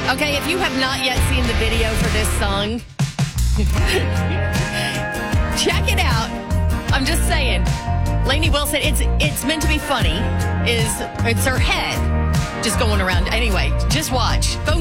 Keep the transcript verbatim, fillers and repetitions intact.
Okay, if you have not yet seen the video for this song, check it out. I'm just saying. Lainey Wilson, it's it's meant to be funny. Is it's her head just going around. Anyway, just watch. Phone